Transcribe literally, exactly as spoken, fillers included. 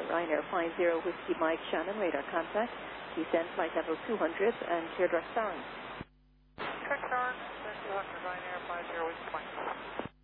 Ryanair five zero Whiskey Mike Shannon, radar contact. Descend flight level two hundred and clear direct sound. Correct, Star. two hundred, Ryanair five zero Whiskey Mike.